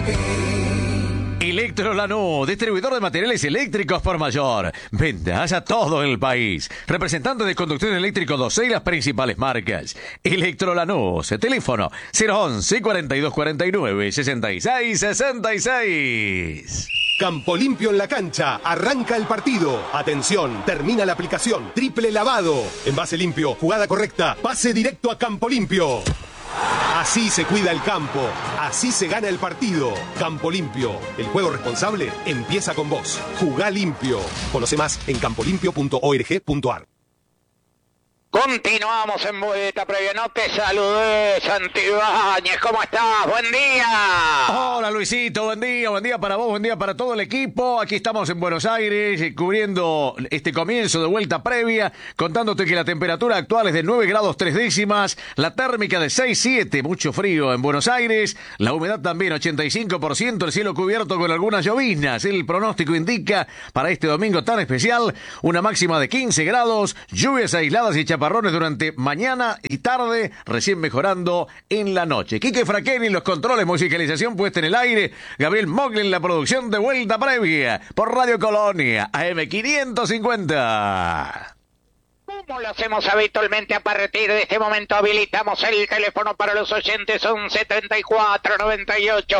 Electro Lanús, distribuidor de materiales eléctricos por mayor. Ventas a todo el país. Representante de conducción eléctrico 12 y las principales marcas. Electro Lanús, teléfono 011 4249 6666. Campo Limpio en la cancha. Arranca el partido. Atención, termina la aplicación. Triple lavado. Envase limpio, jugada correcta. Pase directo a Campo Limpio. Así se cuida el campo. Así se gana el partido. Campo Limpio. El juego responsable empieza con vos. Jugá limpio. Conoce más en campolimpio.org.ar. Continuamos en vuelta previa. No te saludé, Santibáñez. ¿Cómo estás? Buen día. Hola, Luisito. Buen día para vos, buen día para todo el equipo. Aquí estamos en Buenos Aires, cubriendo este comienzo de vuelta previa, contándote que la temperatura actual es de 9 grados 3 décimas, la térmica de 6,7, mucho frío en Buenos Aires, la humedad también 85%, el cielo cubierto con algunas lloviznas. El pronóstico indica para este domingo tan especial una máxima de 15 grados, lluvias aisladas y chaparrones durante mañana y tarde, recién mejorando en la noche. Quique Fraqueni en los controles, musicalización puesta en el aire, Gabriel Mogli en la producción de vuelta previa por Radio Colonia, AM 550. Como lo hacemos habitualmente, a partir de este momento habilitamos el teléfono para los oyentes 11 34 98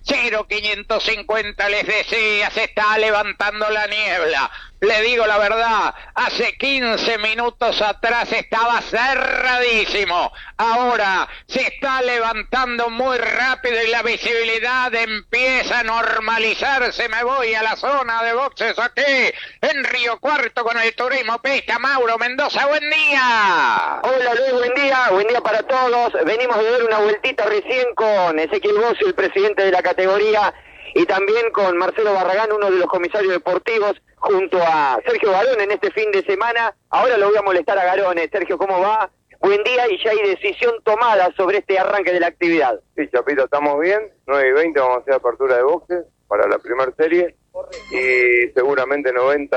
0550. Les decía, se está levantando la niebla. Le digo la verdad, hace 15 minutos atrás estaba cerradísimo. Ahora se está levantando muy rápido y la visibilidad empieza a normalizarse. Me voy a la zona de boxes aquí en Río Cuarto con el Turismo Pista. Mauro Mendoza, buen día. Hola Luis, buen día para todos. Venimos de dar una vueltita recién con Ezequiel Bossi, el presidente de la categoría, y también con Marcelo Barragán, uno de los comisarios deportivos, junto a Sergio Garón en este fin de semana. Ahora lo voy a molestar a Garón. Sergio, ¿cómo va? Buen día, y ya hay decisión tomada sobre este arranque de la actividad. Sí, Chapito, estamos bien. 9:20 vamos a hacer apertura de boxes para la primera serie. Y seguramente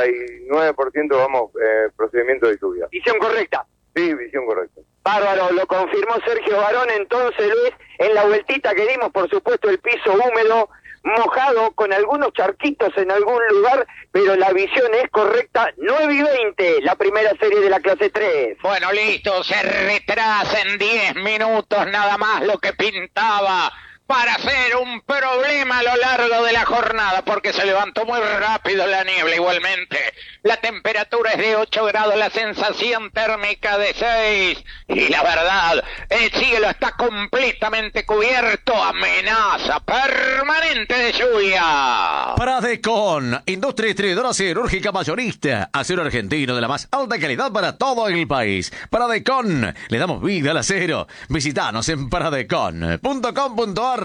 99% vamos procedimiento de lluvia. ¿Visión correcta? Sí, visión correcta. Bárbaro, lo confirmó Sergio Garón. Entonces, Luis, en la vueltita que dimos, por supuesto, el piso húmedo, mojado, con algunos charquitos en algún lugar, pero la visión es correcta. 9:20, la primera serie de la clase 3. Bueno, listo, se retrasa en 10 minutos nada más lo que pintaba para ser un problema a lo largo de la jornada, porque se levantó muy rápido la niebla. Igualmente, la temperatura es de 8 grados, la sensación térmica de 6, y la verdad, el cielo está completamente cubierto, amenaza permanente de lluvia. Pradecon, industria distribuidora siderúrgica mayorista, acero argentino de la más alta calidad para todo el país. Pradecon, le damos vida al acero. Visitanos en pradecon.com.ar.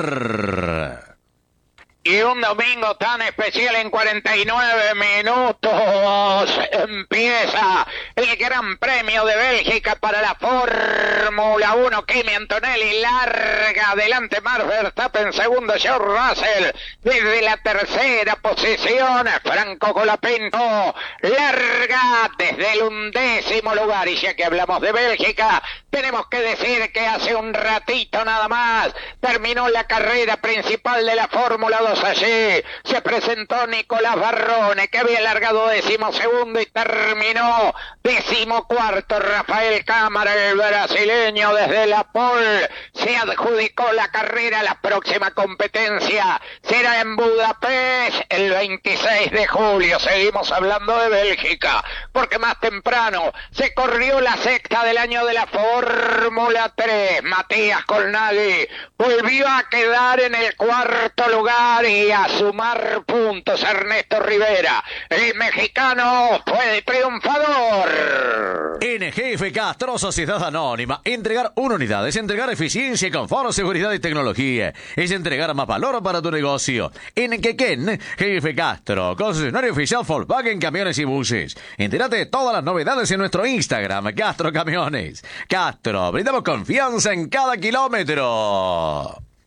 Y un domingo tan especial, en 49 minutos empieza el Gran Premio de Bélgica para la Fórmula 1. Kimi Antonelli larga adelante, Max Verstappen segundo, George Russell desde la tercera posición, Franco Colapinto larga desde el 11º lugar. Y ya que hablamos de Bélgica, tenemos que decir que hace un ratito nada más terminó la carrera principal de la Fórmula 2. Allí se presentó Nicolás Barrone, que había largado 12º y terminó 14º. Rafael Cámara, el brasileño, desde la pole se adjudicó la carrera. La próxima competencia será en Budapest el 26 de julio. Seguimos hablando de Bélgica, porque más temprano se corrió la sexta del año de la Fórmula 3. Matías Colnaghi volvió a quedar en el cuarto lugar y a sumar puntos. Ernesto Rivera, el mexicano, fue el triunfador. NGF Castro, Sociedad Anónima. Entregar una unidad es entregar eficiencia, confort, seguridad y tecnología. Es entregar más valor para tu negocio. En Quequén, GF Castro, concesionario oficial Volkswagen Camiones y Buses. Entérate de todas las novedades en nuestro Instagram, Castro Camiones. Castro, brindamos confianza en cada kilómetro.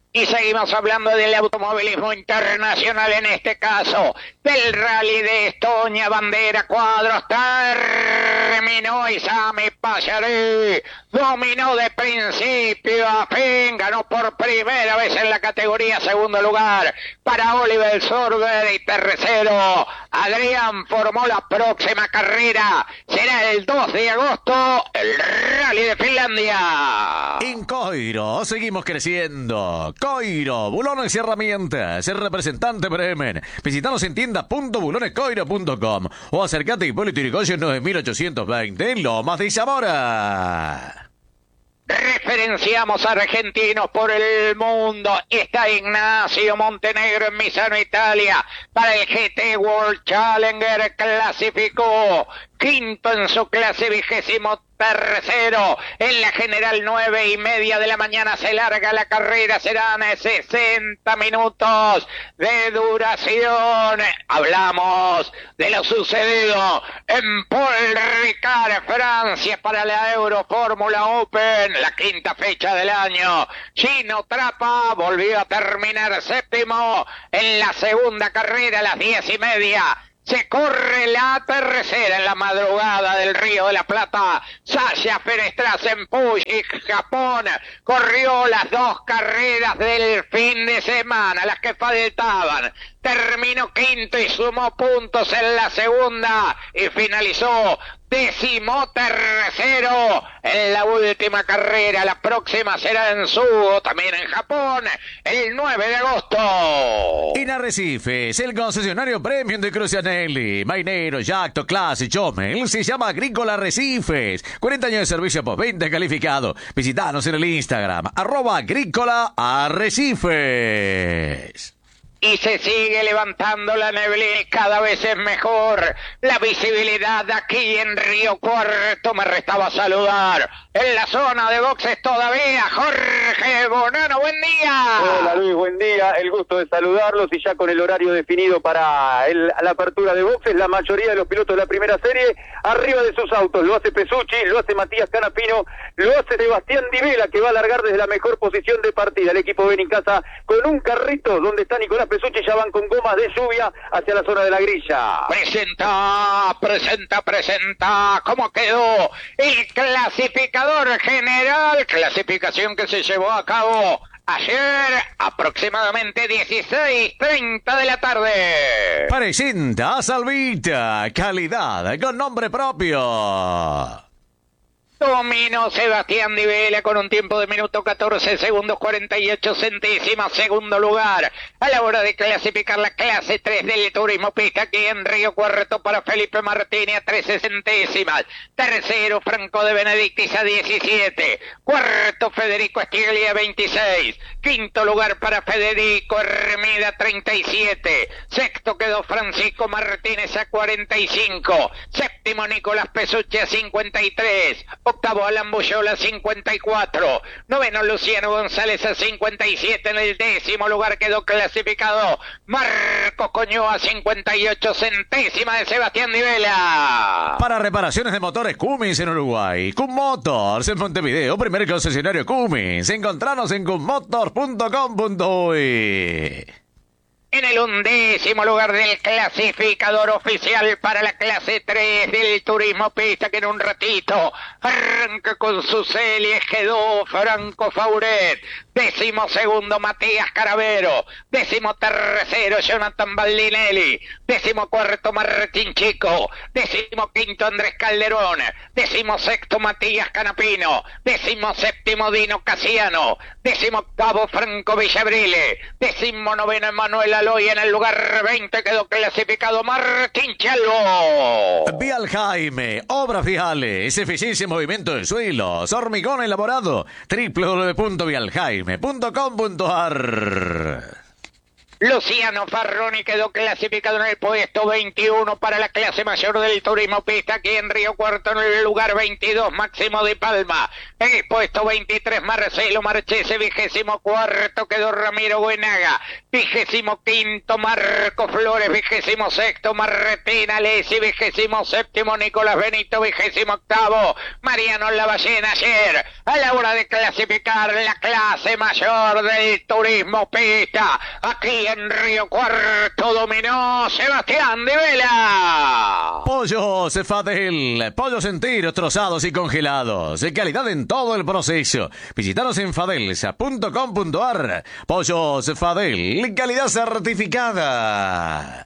Y seguimos hablando del automovilismo internacional, en este caso, del Rally de Estonia, bandera cuadros, terminó y Sami Pallarí dominó de principio a fin, ganó por primera vez en la categoría, segundo lugar para Oliver Sorber y tercero Adrián formó la próxima carrera, será el 2 de agosto, el Rally de Finlandia. En Coiro seguimos creciendo. Coiro, bulones y herramientas, el representante Bremen. Visítanos en tienda.bulonescoiro.com o acércate a Hipólito Yrigoyen 9820 en Lomas de Zamora. Referenciamos a argentinos por el mundo. Está Ignacio Montenegro en Misano, Italia, para el GT World Challenger. Clasificó quinto en su clase, 23º. En la general 9:30 de la mañana se larga la carrera. Serán 60 minutos de duración. Hablamos de lo sucedido en Paul Ricard, Francia, para la Euro Fórmula Open, la quinta fecha del año. Gino Trappa volvió a terminar séptimo en la segunda carrera a las 10:30. Se corre la tercera en la madrugada del Río de la Plata. Sasha Ferestrass en Puig, Japón, corrió las dos carreras del fin de semana, las que faltaban. Terminó quinto y sumó puntos en la segunda y finalizó 13º en la última carrera. La próxima será en Sugo, también en Japón, el 9 de agosto. En Arrecifes, el concesionario premium de Crucianelli, Mainero, Yacto, Clase, Chomel, se llama Agrícola Arrecifes. 40 años de servicio postventa calificado. Visitanos en el Instagram, @Agrícola Arrecifes. Y se sigue levantando la neblina y cada vez es mejor la visibilidad aquí en Río Cuarto. Me restaba saludar en la zona de boxes todavía Jorge Bonano, buen día. Hola Luis, buen día, el gusto de saludarlos y ya con el horario definido para la apertura de boxes. La mayoría de los pilotos de la primera serie arriba de sus autos, lo hace Pesucci, lo hace Matías Canapino, lo hace Sebastián Di Vela, que va a largar desde la mejor posición de partida. El equipo Benincasa con un carrito donde está Nicolás Pesucci, ya van con gomas de lluvia hacia la zona de la grilla. Presenta, ¿cómo quedó el clasificador general? Clasificación que se llevó a cabo ayer, aproximadamente 16:30 de la tarde. Presenta a Salvita, calidad con nombre propio. Dominó Sebastián Di Vela con un tiempo de minuto 14 segundos 48 centésimas, segundo lugar a la hora de clasificar la clase 3 del turismo pista aquí en Río Cuarto para Felipe Martínez a 13 centésimas, tercero Franco de Benedictis a 17, cuarto Federico Stigley a 26, quinto lugar para Federico Hermida 37, sexto quedó Francisco Martínez a 45, séptimo Nicolás Pesucci a 53, octavo Alan Buyola 54, noveno Luciano González a 57, en el décimo lugar quedó clasificado Marcos Coñó a 58 centésimas de Sebastián Di Vela. Para reparaciones de motores Cummins en Uruguay, Cum Motors en Montevideo, primer concesionario Cummins. Encontranos en cummotors.com.uy. En el 11º lugar del clasificador oficial para la clase 3 del turismo pista, que en un ratito arranca con su serie, quedó Franco Fauret. 12º Matías Caravero, 13º Jonathan Baldinelli, 14º Martín Chico, 15º Andrés Calderón, 16º Matías Canapino, 17º Dino Casiano, 18º Franco Villabrile, 19º Emanuel Aloy. En el lugar 20 quedó clasificado Martín Chalvo. Vial Jaime, obras viales, eficiencia en movimiento de suelos, hormigón elaborado, www.vialjaime.com.ar. Luciano Farroni quedó clasificado en el puesto 21 para la clase mayor del turismo pista aquí en Río Cuarto. En el lugar 22 Máximo de Palma, en el puesto 23 Marcelo Marchese, 24º quedó Ramiro Buenaga, 25º Marco Flores, 26º Marretina Alessi, 27º Nicolás Benito, 28º Mariano Lavallén. Ayer, a la hora de clasificar la clase mayor del turismo pista, aquí en Río Cuarto dominó Sebastián Di Vela. Pollos Fadel, pollos enteros, trozados y congelados, calidad en todo el proceso. Visítanos en fadelsa.com.ar. Pollos Fadel, calidad certificada.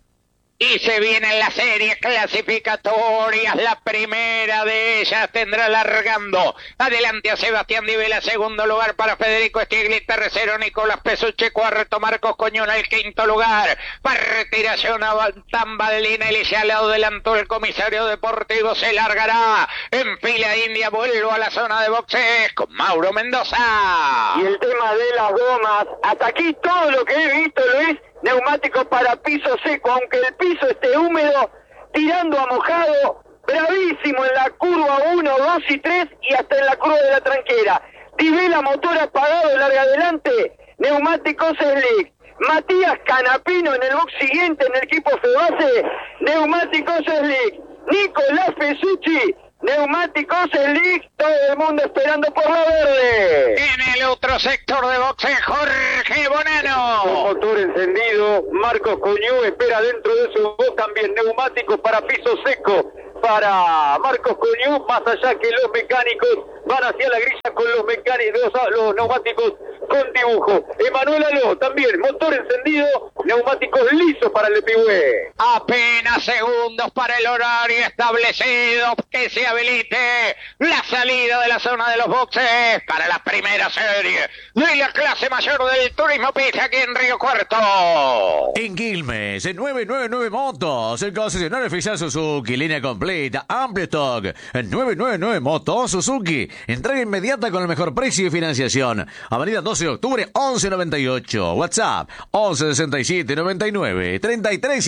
Y se vienen las series clasificatorias, la primera de ellas tendrá largando adelante a Sebastián Di Vela, segundo lugar para Federico Stiglitz, tercero Nicolás Pesucci, cuarto Marcos Coñona, el quinto lugar para retiración a Tambaldinelli, ya lo adelantó el comisario deportivo, se largará en fila india, vuelvo a la zona de boxes con Mauro Mendoza. Y el tema de las gomas, hasta aquí todo lo que he visto, Luis, neumáticos para piso seco, aunque el piso esté húmedo, tirando a mojado, bravísimo en la curva 1, 2 y 3 y hasta en la curva de la tranquera. Di Vela, motor apagado, larga adelante, neumáticos slick. Matías Canapino en el box siguiente en el equipo Febase, neumáticos slick. Nicolás Pesucci, neumáticos slick, todo el mundo esperando por la verde. En el otro sector de boxes, Jorge Bonano. Un motor encendido, Marcos Coñú espera dentro de su box también neumáticos para piso seco para Marcos Coñú, más allá que los mecánicos van hacia la grilla con los mecánicos, los neumáticos con dibujo. Emanuel Aló también, motor encendido, neumáticos lisos para el Epigüe. Apenas segundos para el horario establecido, que se habilite la salida de la zona de los boxes para la primera serie de la clase mayor del turismo pista aquí en Río Cuarto. En Quilmes, en 999 Motos, el concesionario oficial Suzuki, línea completa, amplio stock. En 999 Motos Suzuki, entrega inmediata con el mejor precio y financiación. Avenida 12 de octubre, 1198. WhatsApp, 1167 99 33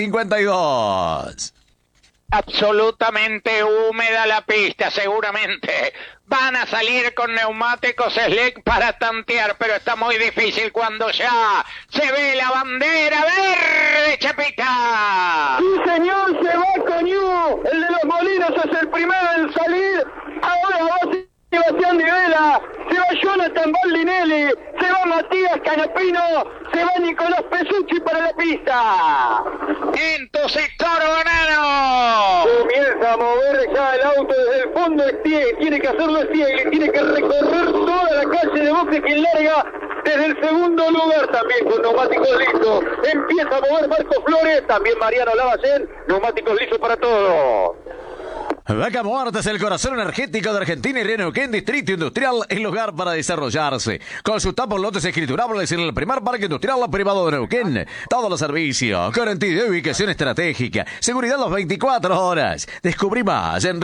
52. Absolutamente húmeda la pista, seguramente van a salir con neumáticos slick para tantear, pero está muy difícil cuando ya se ve la bandera verde, Chapita. Sí, señor, se va Coñú, el de los Molinos es el primero en salir, ahora va Sebastián Di Vela, se va Jonathan Baldinelli, se va Matías Canapino, se va Nicolás Pesucci para la pista. En tu sector, Bonano. Comienza a mover ya el auto desde el fondo, tiene que hacerlo Stiglitz, tiene que recorrer toda la calle de boxe que larga desde el segundo lugar también con neumáticos lisos. Empieza a mover Marco Flores, también Mariano Lavallén, neumáticos lisos para todos. Vaca Muerta es el corazón energético de Argentina y Río Neuquén, distrito industrial, el lugar para desarrollarse. Consulta por lotes escriturables en el primer parque industrial privado de Neuquén. Todos los servicios, garantía de ubicación estratégica, seguridad las 24 horas. Descubrí más en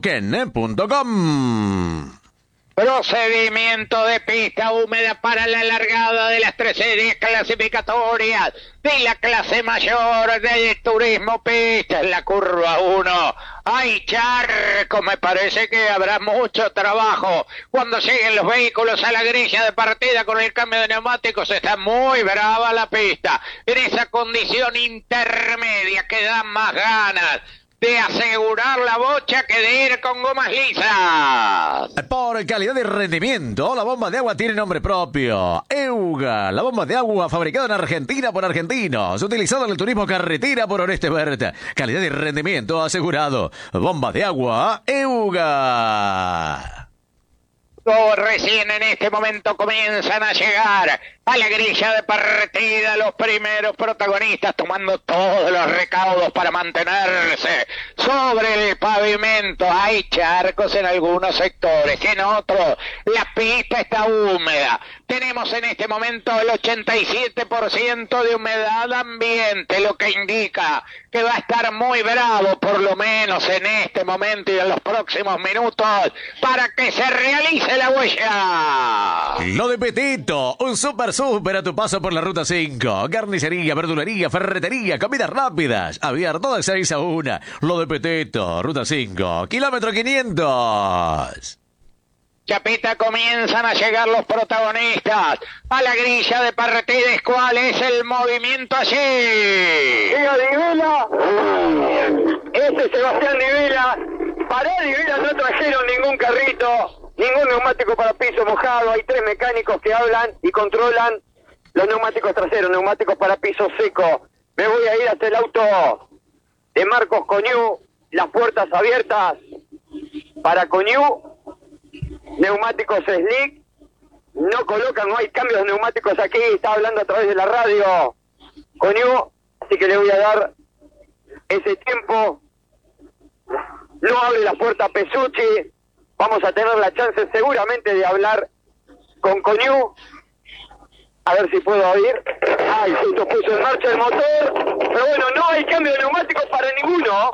rioneuquén.com. Procedimiento de pista húmeda para la largada de las 3 series clasificatorias de la clase mayor del turismo pista. En la curva 1 hay charco, me parece que habrá mucho trabajo cuando lleguen los vehículos a la grilla de partida con el cambio de neumáticos. Está muy brava la pista en esa condición intermedia que da más ganas de asegurar la bocha que de ir con gomas lisas. Por calidad y rendimiento, la bomba de agua tiene nombre propio. Euga, la bomba de agua fabricada en Argentina por argentinos, utilizada en el turismo carretera por Oreste Berta. Calidad y rendimiento asegurado. Bomba de agua Euga. Recién en este momento comienzan a llegar a la grilla de partida los primeros protagonistas, tomando todos los recaudos para mantenerse sobre el pavimento. Hay charcos en algunos sectores, en otros la pista está húmeda. Tenemos en este momento el 87% de humedad ambiente, lo que indica que va a estar muy bravo, por lo menos en este momento y en los próximos minutos, para que se realice la huella. Lo de Petito, un super a tu paso por la ruta 5. Carnicería, verdulería, ferretería, comidas rápidas. Abierto de 6 a 1. Lo de Petito, ruta 5, kilómetro 500. Chapita, comienzan a llegar los protagonistas a la grilla de partidas. ¿Cuál es el movimiento allí? Llega Di Vela. Ese Sebastián Di Vela. Para Di Vela no trajeron ningún carrito, ningún neumático para piso mojado. Hay 3 mecánicos que hablan y controlan los neumáticos traseros, neumáticos para piso seco. Me voy a ir hasta el auto de Marcos Coñú. Las puertas abiertas para Coñú. Neumáticos slick, no colocan, no hay cambios de neumáticos aquí, está hablando a través de la radio Coñú, así que le voy a dar ese tiempo. No abre la puerta Pesucci, vamos a tener la chance seguramente de hablar con Coñú, a ver si puedo oír. Ay, justo puso en marcha el motor, pero bueno, no hay cambio de neumáticos para ninguno.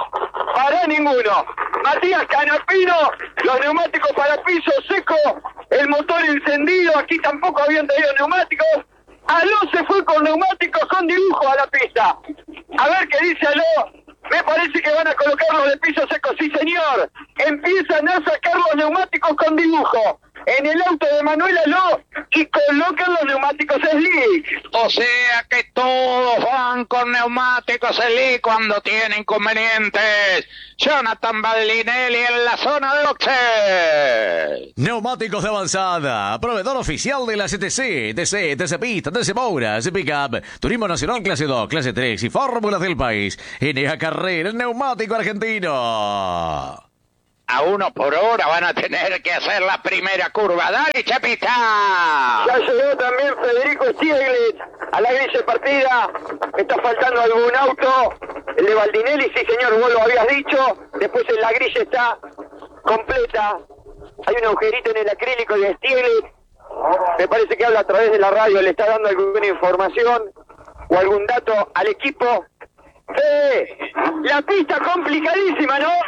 Matías Canapino, los neumáticos para piso seco, el motor encendido, aquí tampoco habían traído neumáticos. Aló se fue con neumáticos con dibujo a la pista. A ver qué dice Aló. Me parece que van a colocarlos de piso seco, sí señor. Empiezan a sacar los neumáticos con dibujo en el auto de Manuel Aló y colocan los neumáticos slick. O sea que todos van con neumáticos slick cuando tienen inconvenientes. Jonathan Ballinelli en la zona de boxes. Neumáticos de avanzada, proveedor oficial de la CTC, TC Pista, TC Moura, TC Pickup, Turismo Nacional Clase 2, Clase 3 y Fórmulas del país. NA Carrera, el neumático argentino. A 1 por hora van a tener que hacer la primera curva. ¡Dale, Chapita! Ya llegó también Federico Stieglitz a la grilla de partida. Está faltando algún auto. El de Baldinelli, sí señor, vos lo habías dicho. Después en la grilla está completa. Hay un agujerito en el acrílico de Stieglitz. Me parece que habla a través de la radio. Le está dando alguna información o algún dato al equipo. La pista complicadísima, ¿no?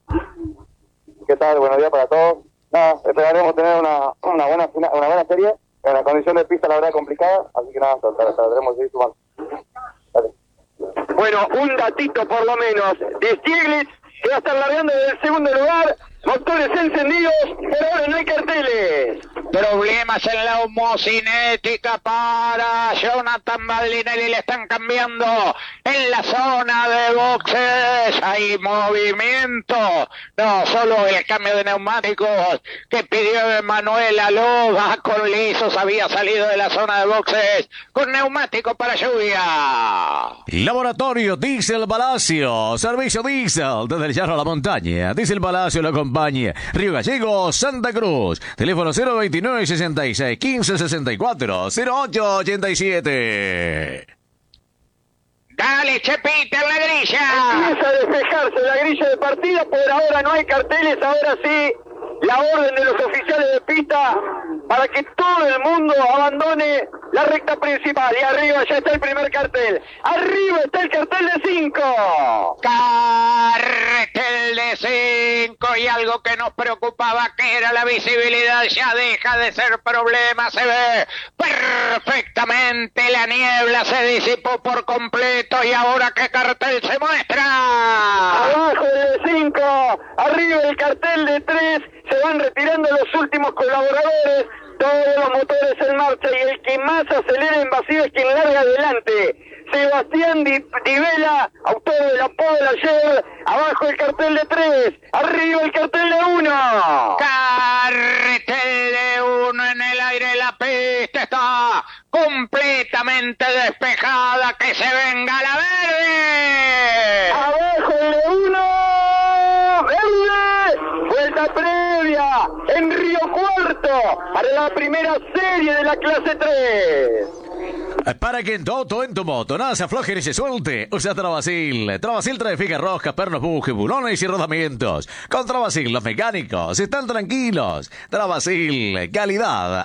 ¿Qué tal? Buenos días para todos. Nada, esperaremos tener una buena serie. En la condición de pista la verdad complicada, así que nada, trataremos de seguir sumando. Dale. Bueno, un datito por lo menos de Stieglitz, que va a estar largando del segundo lugar. Motores encendidos, pero ahora no hay carteles. Problemas en la homocinética para Jonathan Ballinelli, le están cambiando en la zona de boxes, hay movimiento, no solo el cambio de neumáticos que pidió Emanuel Aló, va con lisos, había salido de la zona de boxes con neumático para lluvia. Laboratorio Diesel Palacio, servicio Diesel desde el Llano a la Montaña. Diesel Palacio lo acompaña Río Gallegos, Santa Cruz. Teléfono 029 66 15 64 08 87. Dale, Chepita, en la grilla. Empieza a despejarse la grilla de partida, por ahora no hay carteles, ahora sí, la orden de los oficiales de pista para que todo el mundo abandone la recta principal. Y arriba ya está el primer cartel. Arriba está el cartel de 5. Cartel de 5 y algo que nos preocupaba que era la visibilidad ya deja de ser problema, se ve perfectamente, la niebla se disipó por completo y ahora ¿qué cartel se muestra? Abajo el de 5, arriba el cartel de 3, se van retirando los últimos colaboradores, todos los motores en marcha y el que más acelera en vacío es quien larga adelante. Sebastián Di Vela, autor del apodo de ayer, abajo el cartel de 3, arriba el cartel de 1. Cartel de 1 en el aire, la pista está completamente despejada, que se venga la verde. Abajo el de 1, verde, vuelta previa en Río Cuarto para la primera serie de la clase 3. Para que en tu moto nada se afloje ni se suelte, usa Travasil. Travasil trae fijas roscas, pernos, bujes, bulones y rodamientos. Con Travasil los mecánicos están tranquilos. Travasil, calidad,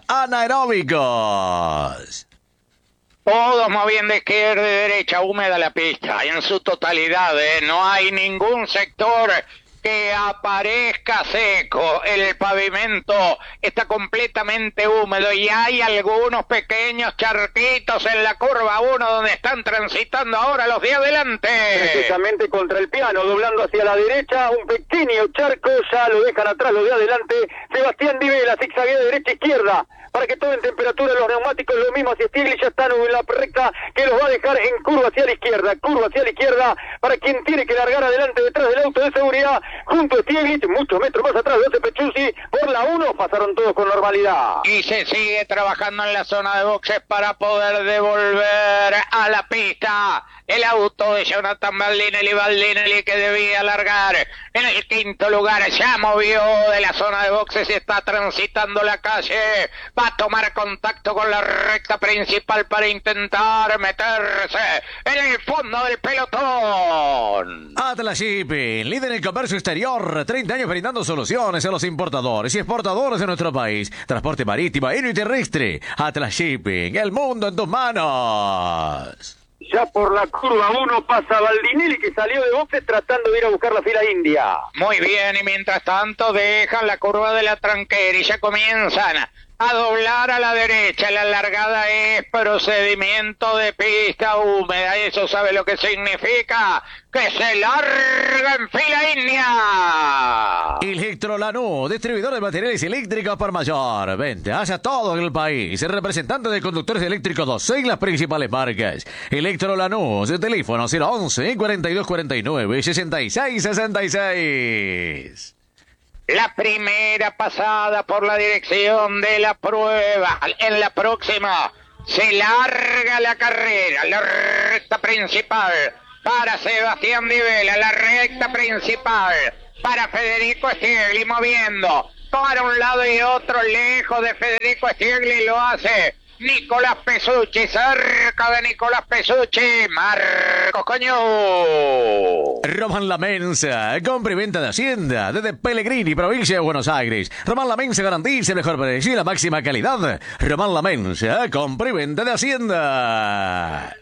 anaeróbicos. Todos moviendo izquierda y derecha, húmeda la pista, en su totalidad, no hay ningún sector que aparezca seco. El pavimento está completamente húmedo y hay algunos pequeños charquitos en la curva 1 donde están transitando ahora los de adelante. Precisamente contra el piano, doblando hacia la derecha, un pequeño charco, ya lo dejan atrás los de adelante. Sebastián Di Vela, zigzaguea de derecha a izquierda, para que todo en temperatura los neumáticos, lo mismo hacia Stiglitz, ya están en la recta que los va a dejar en curva hacia la izquierda, para quien tiene que largar adelante detrás del auto de seguridad, junto a Stiglitz, muchos metros más atrás, José Petrucci, por la 1, pasaron todos con normalidad. Y se sigue trabajando en la zona de boxes para poder devolver a la pista el auto de Jonathan Baldinelli que debía largar en el quinto lugar. Ya movió de la zona de boxes y está transitando la calle. Va a tomar contacto con la recta principal para intentar meterse en el fondo del pelotón. Atlas Shipping, líder en el comercio exterior, 30 años brindando soluciones a los importadores y exportadores de nuestro país. Transporte marítimo, aéreo y terrestre. Atlas Shipping, el mundo en tus manos. Ya por la curva 1 pasa Baldinelli, que salió de boxes tratando de ir a buscar la fila india. Muy bien, y mientras tanto dejan la curva de la tranquera y ya comienzan a doblar a la derecha. La largada es procedimiento de pista húmeda. Eso sabe lo que significa, que se larga en fila india. Electro Lanús, distribuidor de materiales eléctricos por mayor. Venta hacia todo el país. Representante de conductores eléctricos 12 en las principales marcas. Electro Lanús, de teléfono 011 4249 6666. La primera pasada por la dirección de la prueba. En la próxima se larga la carrera, la recta principal para Sebastián Di Vela, la recta principal para Federico Stiegli, moviendo para un lado y otro, lejos de Federico Stiegli lo hace Nicolás Pesucci, cerca de Nicolás Pesucci, Marcos Coñú. Román La Mensa, compra y venta de Hacienda, desde Pellegrini, provincia de Buenos Aires. Román La Mensa garantiza el mejor precio y la máxima calidad. Román La Mensa, compra y venta de Hacienda.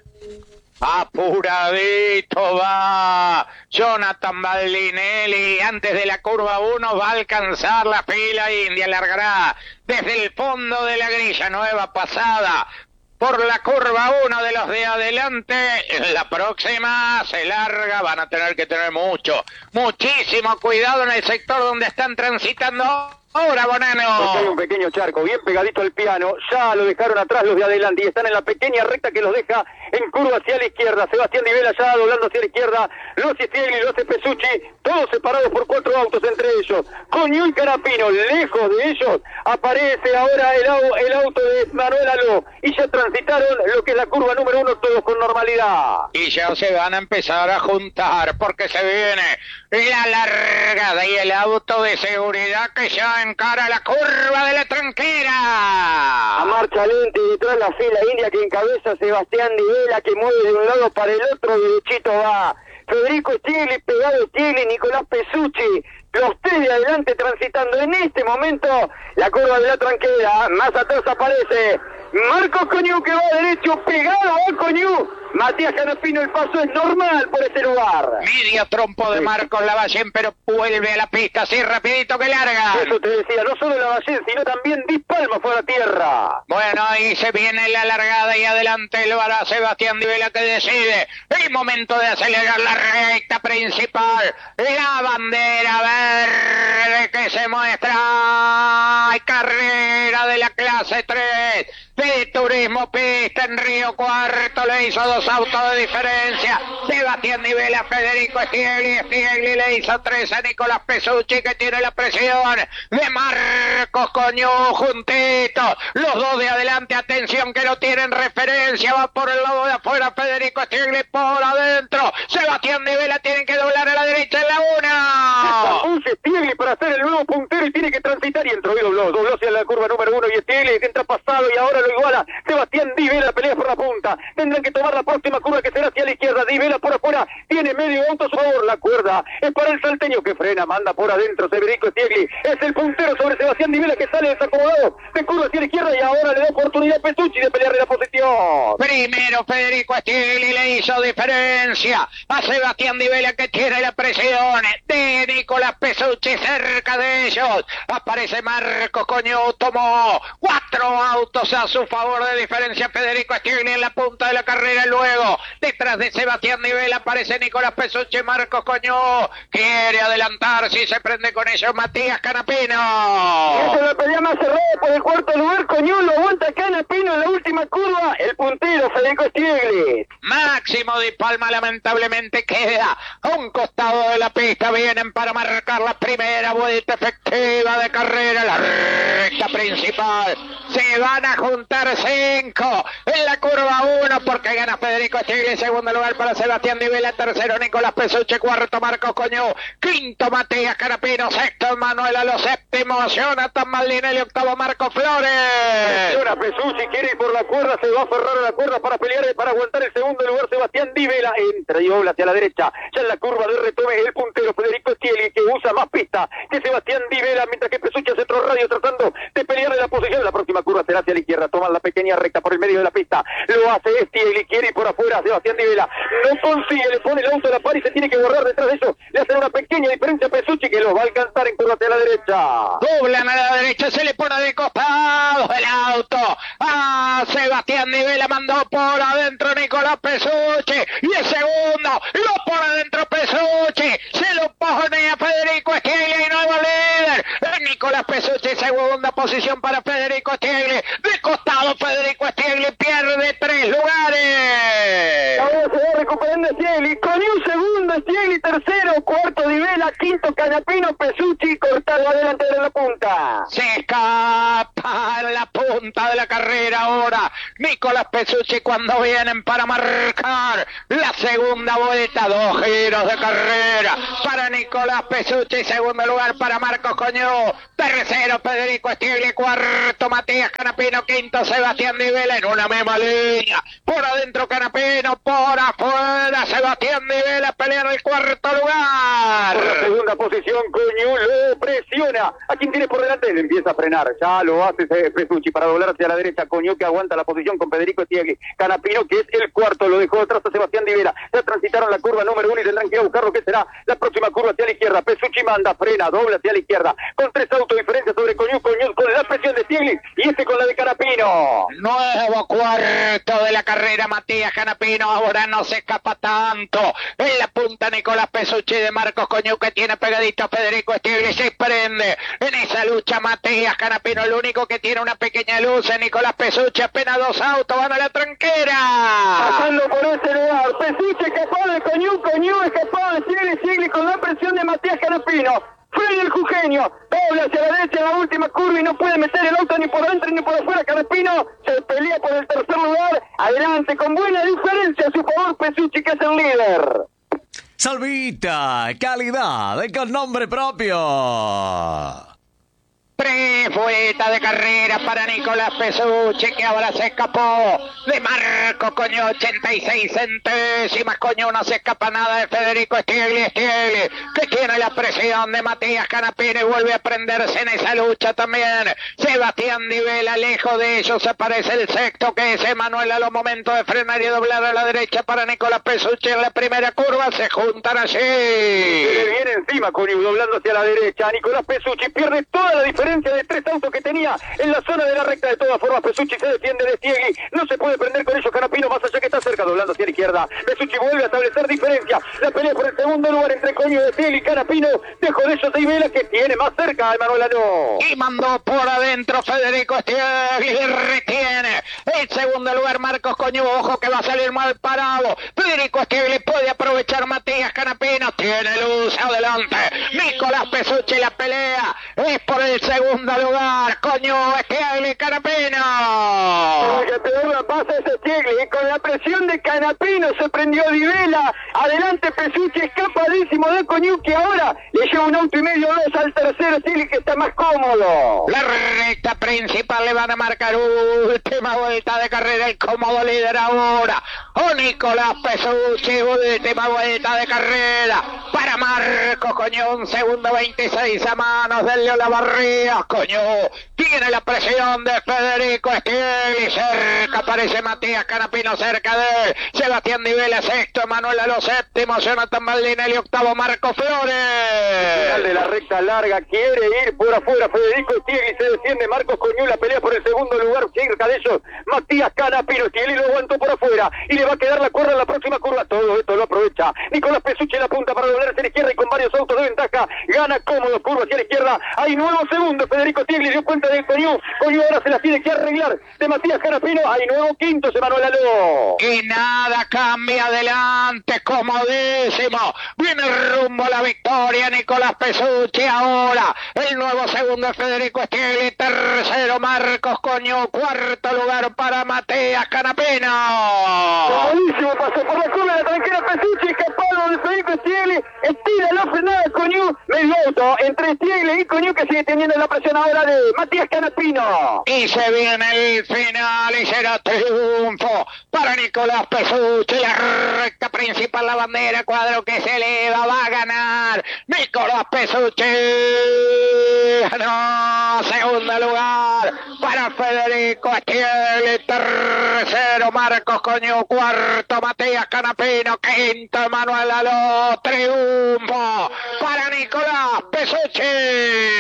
Apuradito va Jonathan Baldinelli, antes de la curva 1 va a alcanzar la fila india, largará desde el fondo de la grilla, nueva pasada por la curva 1 de los de adelante. En la próxima se larga, van a tener que tener muchísimo cuidado en el sector donde están transitando ahora, Bonano. Hay un pequeño charco bien pegadito al piano, ya lo dejaron atrás los de adelante y están en la pequeña recta que los deja en curva hacia la izquierda. Sebastián Di Vela ya doblando hacia la izquierda, lo hace Stiegli, lo hace Pesucci, todos separados por 4 autos entre ellos. Coñú y Canapino, lejos de ellos, aparece ahora el auto de Manuel Aló y ya transitaron lo que es la curva número 1 todos con normalidad. Y ya se van a empezar a juntar porque se viene la largada y el auto de seguridad que ya encara la curva de la tranquera. A marcha lenta y detrás la fila india que encabeza Sebastián Di Vela, que mueve de un lado para el otro, derechito va Federico Stiegli, pegado Stiegli, Nicolás Pesucci, los 3 de adelante transitando en este momento la curva de la tranquera. Más atrás aparece Marcos Coñú, que va derecho, pegado a Coñú. Matías Canapino, el paso es normal por ese lugar. Medio trompo de Marcos Lavallén, pero vuelve a la pista así rapidito que larga. Eso te decía, no solo Lavallén, sino también Di Palma fue a la tierra. Bueno, ahí se viene la largada y adelante lo hará Sebastián Di Vela, que decide el momento de acelerar la recta principal. La bandera verde que se muestra. Carrera de la clase 3 de Turismo Pista en Río Cuarto, le hizo 2 autos de diferencia. Sebastián Di Vela, Federico Stiegli le hizo 3 a Nicolás Pesucci, que tiene la presión de Marcos Coñú juntito. Los 2 de adelante, atención que no tienen referencia, va por el lado de afuera Federico Stiegli, por adentro Sebastián Di Vela, tienen que doblar a la derecha en la 1. Stiegli para hacer el nuevo puntero y tiene que transitar y entró y dobló hacia la curva número 1 y Stiegli que entra pasado y ahora lo iguala Sebastián Di Di Vela pelea por la punta. Tendrán que tomar la próxima curva que será hacia la izquierda. Di Vela por afuera. Tiene medio auto a su favor. La cuerda es para el salteño que frena. Manda por adentro Federico Stiegli. Es el puntero sobre Sebastián Di Vela que sale desacomodado. De curva hacia la izquierda y ahora le da oportunidad a Petrucci de pelear en la posición. Primero Federico Stiegli le hizo diferencia a Sebastián Di Vela, que tiene la presión de Nicolás Petrucci cerca de ellos. Aparece Marcos Coño, tomó 4 autos a su favor de diferencia. Federico Stiegli en la punta de la carrera. Luego detrás de Sebastián Di Vela aparece Nicolás Petrucci. Marcos Coño quiere adelantarse y se prende con ellos Matías Canapino. Esa es la pelea más cerrada por el cuarto lugar. Coño lo aguanta Canapino en la última curva. El puntero Federico Stiegli. Máximo Di Palma lamentablemente queda a un costado de la pista. Vienen para marcar la primera vuelta efectiva de carrera, la recta principal. Se van a juntar 5 en la curva 1 porque gana Federico Stiegli. Segundo lugar para Sebastián Di Vela, tercero Nicolás Petrucci, cuarto Marcos Coño, quinto Matías Canapino, sexto Manuel Alo, séptimo Jonathan Maldinelli, octavo Marco Flores. Ahora Petrucci quiere ir por la cuerda, se va a aferrar a la cuerda para pelear y para aguantar el segundo lugar. Sebastián Di Vela entra y dobla hacia la derecha. Ya en la curva de retome el puntero Federico Stiegli, que usa más pista que Sebastián Di Vela, mientras que Petrucci hace otro radio tratando de pelear en la posición. La próxima curva será hacia la izquierda, toman la pequeña recta por el medio de la pista. Lo hace Stiegli, quiere ir por afuera. Sebastián Di Vela no consigue, le pone el auto a la par y se tiene que borrar detrás de eso. Le hacen una pequeña diferencia a Petrucci, que los va a alcanzar en curva hacia la derecha. Doblan a la derecha, se le pone de costado el auto a Sebastián Di Vela, mandó por adentro Nicolás Petrucci y el segundo lo por adentro Petrucci, se lo pone a Federico Stiegli y nuevo líder. Nicolás Petrucci, segunda posición para Federico Stiegli, de costado Federico Stiegli pierde 3 lugares. Ahora se va recuperando Stiegli. Con un segundo Stiegli, tercero, cuarto Di Vela, quinto Canapino, Petrucci cortado adelante de la punta. Se escapa en la punta de la carrera ahora Nicolás Petrucci cuando vienen para marcar la segunda vuelta. 2 giros de carrera para Nicolás Petrucci, segundo lugar para Marcos Coño, tercero Federico Stiegli, cuarto Matías Canapino, quinto Sebastián Di Vela en una misma línea. Por adentro Canapino, por afuera Sebastián Di Vela pelea en el cuarto lugar. Por la segunda posición Coño lo presiona. A quien tiene por delante le empieza a frenar. Ya lo hace Petrucci para doblar hacia la derecha. Coño que aguanta la posición con Federico Stiegli. Canapino, que es el cuarto, lo dejó atrás a Sebastián Di Vela. Ya transitaron la curva número 1 y tendrán que ir a buscar lo que será la próxima curva hacia la izquierda. Petrucci manda, frena, dobla hacia la izquierda. Con 3 autos diferentes sobre Coño con la presión de Stiegli y este con la de Canapino. Nuevo cuarto de la carrera Matías Canapino, ahora no se escapa tanto. En la punta Nicolás Petrucci de Marcos Coño, que tiene pegadito a Federico Stiegli, se prende en esa lucha Matías Canapino, el único que tiene una pequeña luz es Nicolás Petrucci, apenas 2 autos van a la tranquera. Pasando por ese lugar, Petrucci escapado de Coño escapado de Stiegli con la presión de Matías Canapino. Frena el jujeño, dobla hacia la derecha en la última curva y no puede meter el auto ni por dentro ni por afuera. Canapino se pelea por el tercer lugar, adelante con buena diferencia a su favor Petrucci, que es el líder. Salvita, calidad con nombre propio. 3 vueltas de carrera para Nicolás Petrucci, que ahora se escapó de Marco Coño, 86 centésimas. Coño no se escapa nada de Federico Stiegli, que tiene la presión de Matías Canapino y vuelve a prenderse en esa lucha también. Sebastián Di Vela, lejos de ellos aparece el sexto, que es Emanuel a los momentos de frenar y doblar a la derecha para Nicolás Petrucci en la primera curva. Se juntan allí. Se le viene encima Coño doblando hacia la derecha. Nicolás Petrucci pierde toda la diferencia de 3 autos que tenía en la zona de la recta. De todas formas Petrucci se defiende de Stiegli, no se puede prender con ellos Canapino, más allá que está cerca, doblando hacia la izquierda. Petrucci vuelve a establecer diferencia. La pelea por el segundo lugar entre Coño de Stiegli y Canapino, dejó de ellos Di Vela, que tiene más cerca a Emanuel Ano. Y mandó por adentro Federico Stiegli, retiene el segundo lugar Marcos Coño, ojo que va a salir mal parado. Federico Stiegli puede aprovechar Matías Canapino, tiene luz adelante. Nicolás Petrucci, la pelea es por el segundo lugar, Stiegli, Canapino. El que peor la pasa es Stiegli, con la presión de Canapino, se prendió Di Vela, adelante Pesucci, escapadísimo de Coñu, que ahora le lleva un auto y medio 2 al tercero, Stiglitz, que está más cómodo. La recta principal le van a marcar última vuelta de carrera, el cómodo líder ahora. Nicolás Pesucci, última vuelta de carrera para Marcos Coñu, segundo 26 a manos de Leo Lavarría. Coñu tiene la presión de Federico Stiglitz, cerca aparece Matías Canapino, cerca de él Sebastián Di Vela, sexto, Emanuel Aló, séptimo, Jonathan Baldinelli, octavo, Marco Flores. Final de la recta larga, quiere ir por afuera Federico Stiglitz, se defiende Marcos Coñu, la pelea por el segundo lugar, cerca de ellos Matías Canapino. Stiglitz lo aguantó por afuera y le va a quedar la cuerda en la próxima curva. Todo esto lo aprovecha Nicolás Pesucci en la punta para doblarse a la izquierda y con varios autos de ventaja gana cómodo, curva hacia la izquierda. Hay nuevo segundo, Federico Stiglitz dio cuenta de Coñu ahora se las tiene que arreglar de Matías Canapino. Hay nuevo quinto, Emanuel Aló. Y nada cambia adelante, comodísimo. Viene rumbo a la victoria Nicolás Pesucci ahora. El nuevo segundo es Federico Stiglitz, tercero Marcos Coñu, cuarto lugar para Matías Canapino. Comodísimo, pasó por la curva de la tranquera Pesucci, escapado de Federico Stiglitz, estira la frenada de Coñu, medio auto entre Stiglitz y Coñu, que sigue teniendo la presión ahora de Matías Canapino. Y se viene el final y será triunfo para Nicolás Pesucci. La recta principal, la bandera, cuadro que se eleva, va a ganar Nicolás Pesucci. Ganó, segundo lugar para Federico Stiglitz, tercero Marcos Coñu, cuarto Matías Canapino, quinto Emanuel Aló. Triunfo para Nicolás Pesucci.